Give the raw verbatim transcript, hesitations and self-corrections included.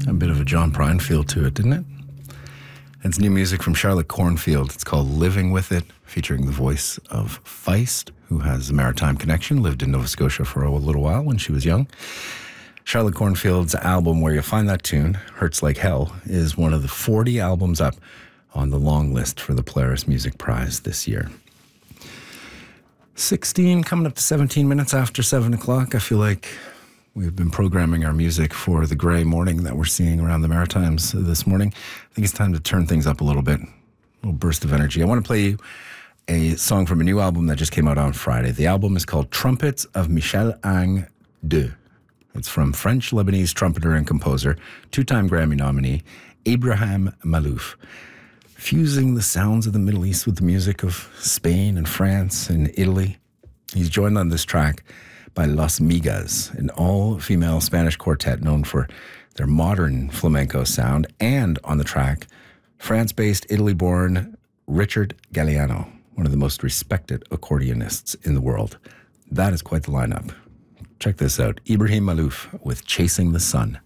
A bit of a John Prine feel to it, didn't it? It's new music from Charlotte Cornfield. It's called Living With It, featuring the voice of Feist, who has a maritime connection, lived in Nova Scotia for a little while when she was young. Charlotte Cornfield's album, Where You Find That Tune, Hurts Like Hell, is one of the forty albums up on the long list for the Polaris Music Prize this year. sixteen, coming up to seventeen minutes after seven o'clock. I feel like we've been programming our music for the gray morning that we're seeing around the Maritimes this morning. I think it's time to turn things up a little bit, a little burst of energy. I want to play you a song from a new album that just came out on Friday. The album is called Trumpets of Michel Ang deux. It's from French-Lebanese trumpeter and composer, two-time Grammy nominee, Ibrahim Malouf, fusing the sounds of the Middle East with the music of Spain and France and Italy. He's joined on this track by Las Migas, an all-female Spanish quartet known for their modern flamenco sound, and on the track, France-based, Italy-born Richard Galliano, one of the most respected accordionists in the world. That is quite the lineup. Check this out. Ibrahim Malouf with Chasing the Sun.